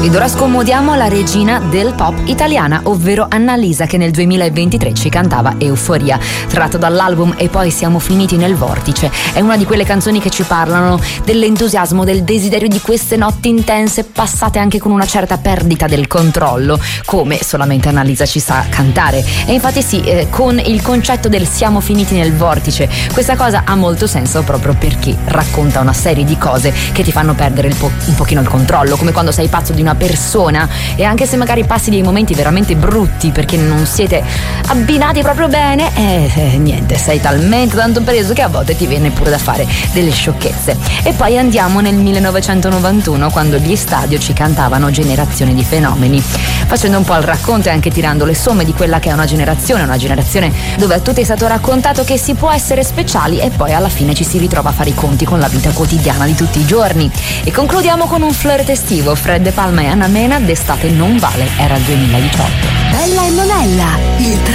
Ed ora scomodiamo la regina del pop italiana, ovvero Annalisa, che nel 2023 ci cantava Euforia, tratto dall'album E poi siamo finiti nel vortice. È una di quelle canzoni che ci parlano dell'entusiasmo, del desiderio di queste notti intense passate anche con una certa perdita del controllo, come solamente Annalisa ci sa cantare. E infatti sì, con il concetto del siamo finiti nel vortice, questa cosa ha molto senso proprio perché racconta una serie di cose che ti fanno perdere un pochino il controllo, come quando sei pazzo di una persona e anche se magari passi dei momenti veramente brutti perché non siete abbinati proprio bene, niente, sei talmente tanto preso che a volte ti viene pure da fare delle sciocchezze. E poi andiamo nel 1991, quando gli Stadio ci cantavano Generazione di fenomeni, facendo un po' il racconto e anche tirando le somme di quella che è una generazione dove a tutti è stato raccontato che si può essere speciali e poi alla fine ci si ritrova a fare i conti con la vita quotidiana di tutti i giorni. E concludiamo con un flirt estivo, Fred De Palma e Anna Mena, d'estate non vale, era il 2018. Bella e Monella, il